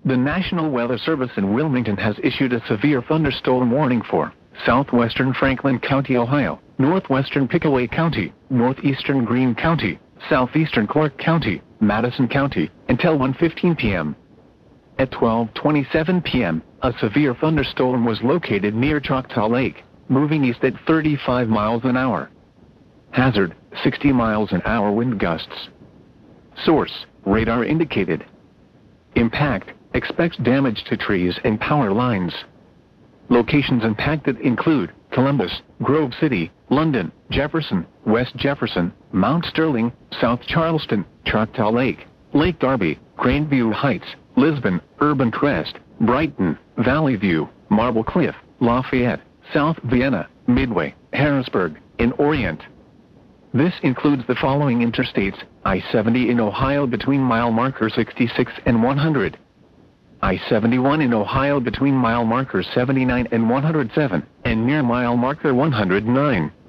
The National Weather Service in Wilmington has issued a severe thunderstorm warning for southwestern Franklin County, Ohio, northwestern Pickaway County, northeastern Greene County, southeastern Clark County, Madison County, until 1:15 p.m. At 12:27 p.m., a severe thunderstorm was located near Choctaw Lake, moving east at 35 miles an hour. Hazard, 60 miles an hour wind gusts. Source, radar indicated. Impact, expects damage to trees and power lines. Locations impacted include Columbus, Grove City, London, Jefferson, West Jefferson, Mount Sterling, South Charleston, Choctaw Lake, Lake Darby, Grandview Heights, Lisbon, Urban Crest, Brighton, Valley View, Marble Cliff, Lafayette, South Vienna, Midway, Harrisburg, and Orient. This includes the following interstates: I-70 in Ohio between mile marker 66 and 100. I-71 in Ohio between mile markers 79 and 107, and near mile marker 109.